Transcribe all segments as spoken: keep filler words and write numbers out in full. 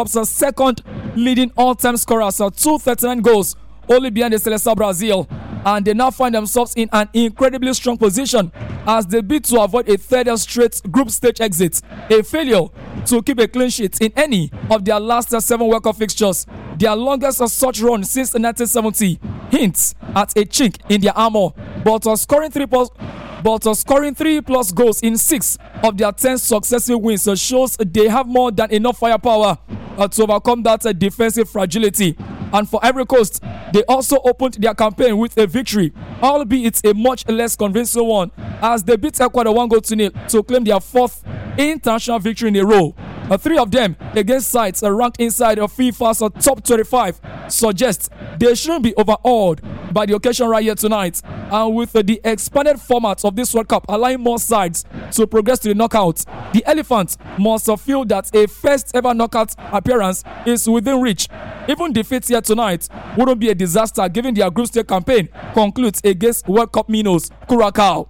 Cup's second leading all-time scorers, uh, two hundred thirty-nine goals, only behind the Seleção Brazil. And they now find themselves in an incredibly strong position as they bid to avoid a third straight group stage exit, a failure to keep a clean sheet in any of their last seven World Cup fixtures. Their longest such run since nineteen seventy hints at a chink in their armor, but uh, scoring three plus, but uh, scoring three plus goals in six of their ten successive wins uh, shows they have more than enough firepower uh, to overcome that uh, defensive fragility. And for Ivory Coast, they also opened their campaign with a victory, albeit a much less convincing one, as they beat Ecuador one goal to nil to claim their fourth international victory in a row. Uh, three of them against sides uh, ranked inside of FIFA's uh, top twenty-five suggest they shouldn't be overawed by the occasion right here tonight. And with uh, the expanded format of this World Cup allowing more sides to progress to the knockout, the Elephants must uh, feel that a first ever knockout appearance is within reach. Even defeat here tonight wouldn't be a disaster given their group stage campaign concludes against World Cup minnows Curacao.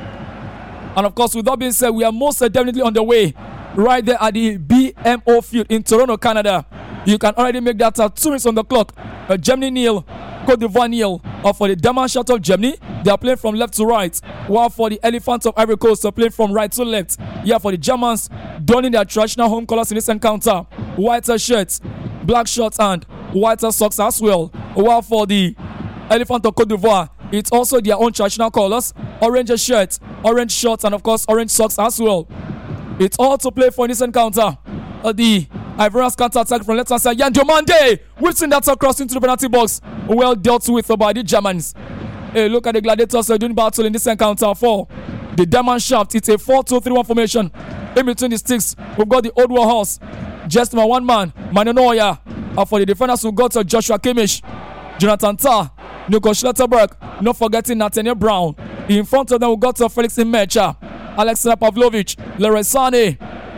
And of course, with that being said, we are most definitely on the way right there at the B M O field in Toronto, Canada. You can already make that uh, two minutes on the clock. Uh, Germany nil, Cote d'Ivoire nil. Uh, for the Diamond Shot of Germany, they are playing from left to right, while for the Elephants of Ivory Coast, are playing from right to left. Yeah, for the Germans, donning their traditional home colors in this encounter: white shirts, black shorts, and white socks as well. While for the Elephant of Cote d'Ivoire, it's also their own traditional colors: orange shirts, orange shorts, and of course orange socks as well. It's all to play for in this encounter. Uh, the Ivorians counter attack from left hand side. Yan Diomande whips in that across into the penalty box. Well dealt with by the Germans. Hey, look at the Gladiators uh, doing battle in this encounter for the Diamond Shaft. It's a four two three one formation. In between the sticks, we've got the Old Warhorse. Just my one man, Mananoya. Uh, for the defenders, we've got uh, Joshua Kimmich, Jonathan Tah, Nico Schlotterberg, not forgetting Nathaniel Brown. In front of them, we've got uh, Felix Imecha, Alexander Pavlovich, Leroy Sané,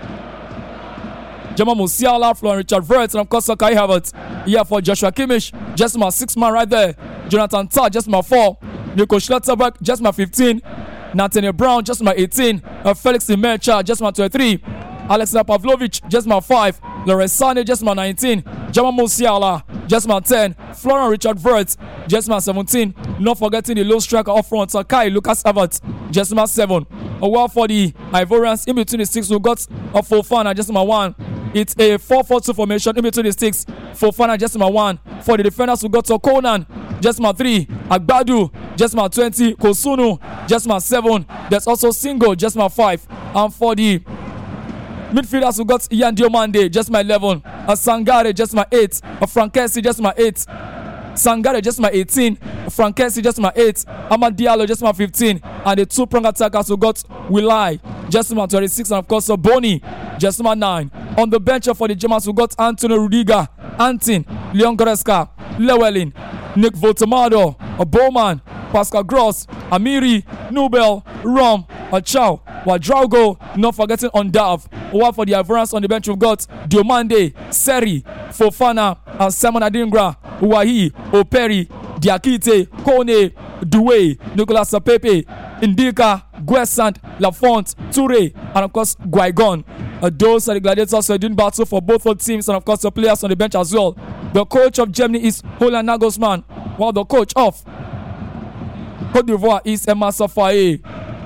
Jamal Musiala, Florian Richard Wirtz, and of course Kai Havertz. Here for Joshua Kimmich, just my six man right there. Jonathan Tah, just my four. Nico Schlotterberg, just my fifteen. Nathaniel Brown, just my eighteen. Uh, Felix Imecha, just my twenty-three. Alexander Pavlovich, just my five. Leroy Sané, just my nineteen. Jamal Musiala, just my ten. Florian Richard Wirtz, just my seventeen. Not forgetting the low striker up front, uh, Kai Lucas Havertz, just my seven. Uh, while for the Ivorians, in between the six, we got a uh, Fofana, just my one. It's a four four two formation in between the sticks. Fofana, just my one. For the defenders, we got to Conan, just my three. Agbadu, just my twenty. Kosunu, just my seven. There's also Singo, just my five. And for the midfielders, we got Yan Diomande, just my eleven. A Sangare, just my eight. A Frankesi, just my eight. Sangare, just my eighteen. Frankesi, just my eight. Amad Diallo, just my fifteen. And the two prong attackers, we got Wilai, just my twenty-six. And of course, uh, Boni, just my nine. On the bench for the Germans, we got Antonio Rudiger, Antin, Leon Goretzka, Llewellyn, Nick Voltemado, a Bowman, Pascal Gross, Amiri, Nubel, Rom, a Chow, Wadraugo, not forgetting Ondav. While for the Ivorians on the bench, we've got Diomande, Seri, Fofana, and Simon Adingra, Wahi, Operi, Diakite, Kone, Doué, Nicolas Pepe, Indika, Guessant, Lafont, Toure, and of course Guaigon. Uh, those are the Gladiators who are doing battle for both of teams, and of course the players on the bench as well. The coach of Germany is Roland Nagelsmann, while the coach of Cote d'Ivoire is Emma Safaye.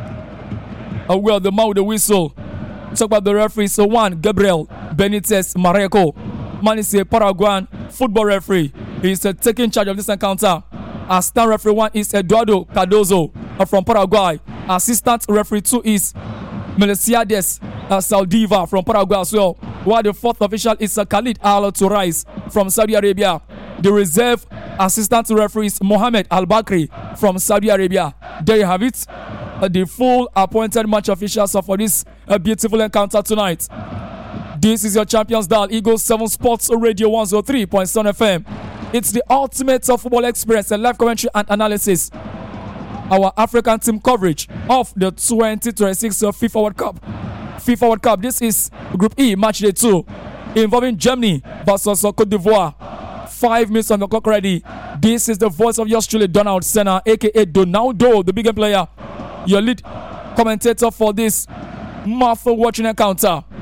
Uh, well, the man with the whistle. Talk about the referee, so one Gabriel Benitez Mareko. Man is a Paraguayan football referee. He is uh, taking charge of this encounter. Assistant referee one is Eduardo Cardozo uh, from Paraguay. Assistant referee two is Meliciades uh, Saldiva from Paraguay as well. While the fourth official is uh, Khalid Al Turais from Saudi Arabia. The reserve assistant referee is Mohamed Al Bakri from Saudi Arabia. There you have it. Uh, the full appointed match officials uh, for this uh, beautiful encounter tonight. This is your Champions Dial, Eagle seven Sports Radio one oh three point seven F M. It's the ultimate of football experience and live commentary and analysis. Our African team coverage of the twenty twenty-six FIFA World Cup. FIFA World Cup, this is Group E, Match Day two, involving Germany versus Cote d'Ivoire. Five minutes on the clock already. This is the voice of yours truly, Donald Senna, aka Donaldo, the big player. Your lead commentator for this mouthful watching encounter.